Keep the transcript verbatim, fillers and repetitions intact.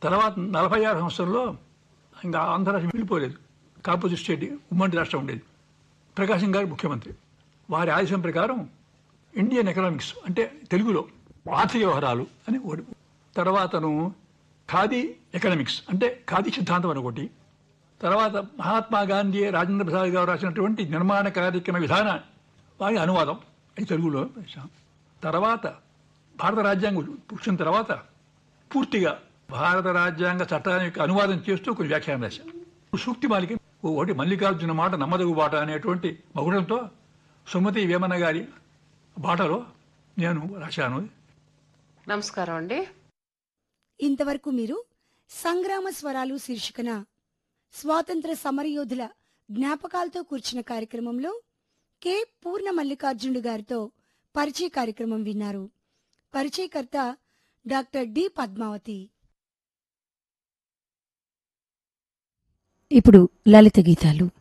తర్వాత నలభై ఆరు సంవత్సరంలో ఇంకా ఆంధ్ర రాష్ట్రం వెళ్ళిపోలేదు, కాకపోతే స్టేట్ ఉమ్మడి రాష్ట్రం ఉండేది. ప్రకాశం గారు ముఖ్యమంత్రి. వారి ఆదేశం ప్రకారం ఇండియన్ ఎకనామిక్స్ అంటే తెలుగులో ఆర్థిక వ్యవహారాలు అని ఒకటి, తర్వాతను ఖాదీ ఎకనామిక్స్ అంటే ఖాదీ సిద్ధాంతం అని ఒకటి, తర్వాత మహాత్మా గాంధీ రాజేంద్ర ప్రసాద్ గారు రాసినటువంటి నిర్మాణ కార్యక్రమ విధాన వారి అనువాదం అది తెలుగులో వేశాం. తర్వాత భారత రాజ్యాంగం వచ్చిన తర్వాత పూర్తిగా భారత రాజ్యాంగ చట్టానికి అనువాదం చేస్తూ కొన్ని వ్యాఖ్యానం రాశాను. సూక్తి మాలిక ఒకటి మల్లికార్జున మాట నమ్మదగు బాట అనేటువంటి మగుడంతో సుమతి వేమన గారి బాటలో నేను రాశాను. నమస్కారం అండి. ఇంతవరకు మీరు సంగ్రామ స్వరాలు శీర్షికన స్వాతంత్ర సమరయోధుల జ్ఞాపకాలతో కూర్చున్న కార్యక్రమంలో కె పూర్ణ మల్లికార్జునుడు గారితో పరిచయ కార్యక్రమం విన్నారు. పరిచయకర్త డాక్టర్ డి పద్మావతి. ఇప్పుడు లలిత గీతాలు.